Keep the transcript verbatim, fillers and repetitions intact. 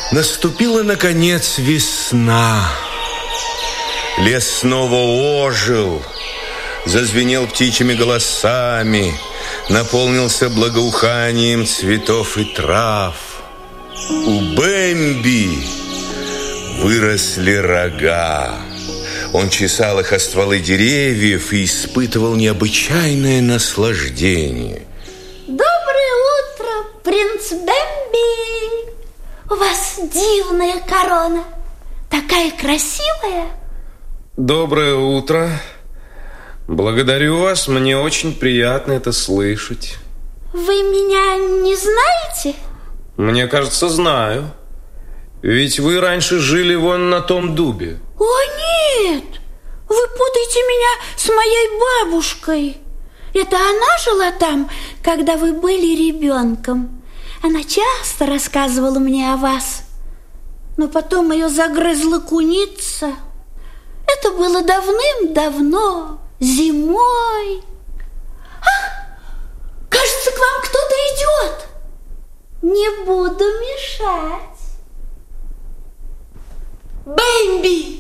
Наступила, наконец, весна. Лес снова ожил, зазвенел птичьими голосами, наполнился благоуханием цветов и трав. У Бэмби выросли рога. Он чесал их о стволы деревьев и испытывал необычайное наслаждение. Доброе утро, принц Бэмби. У вас дивная корона, такая красивая. Доброе утро. Благодарю вас, мне очень приятно это слышать. Вы меня не знаете? Мне кажется, знаю. Ведь вы раньше жили вон на том дубе. О, нет! Вы путаете меня с моей бабушкой. Это она жила там, когда вы были ребенком. Она часто рассказывала мне о вас. Но потом ее загрызла куница. Это было давным-давно, зимой. А, кажется, к вам кто-то идет. Не буду мешать. Бэмби!